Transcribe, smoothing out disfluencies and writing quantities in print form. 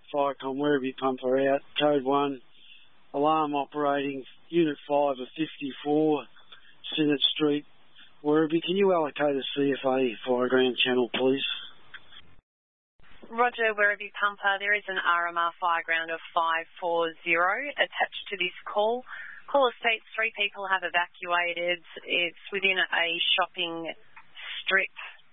Firecom, Werribee Pumper out, code 1, alarm operating, unit 5 of 54, Synod Street, Werribee. Can you allocate a CFA fireground channel, please? Roger, Werribee Pumper. There is an RMR fireground of 540 attached to this call. Caller states 3 people have evacuated. It's within a shopping strip